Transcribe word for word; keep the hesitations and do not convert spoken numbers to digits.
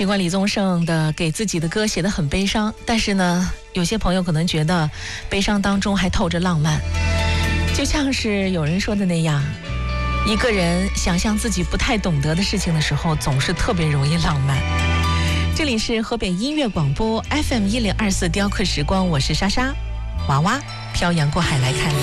尽管李宗盛的给自己的歌写得很悲伤，但是呢，有些朋友可能觉得悲伤当中还透着浪漫，就像是有人说的那样，一个人想象自己不太懂得的事情的时候，总是特别容易浪漫。这里是河北音乐广播 F M 一零二四雕刻时光，我是莎莎，娃娃漂洋过海来看你。